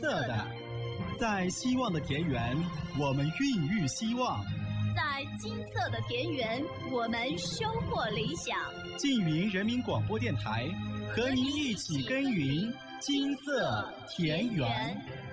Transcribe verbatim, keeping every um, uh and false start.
色的。在希望的田园，我们孕育希望； 在金色的田园，我们收获理想。 缙云人民广播电台，和您一起耕耘金色田园。